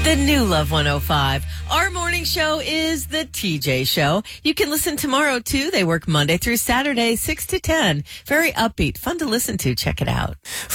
The new Love 105. Our morning show is the TJ Show. You can listen tomorrow, too. They work Monday through Saturday, 6 to 10. Very upbeat. Fun to listen to. Check it out.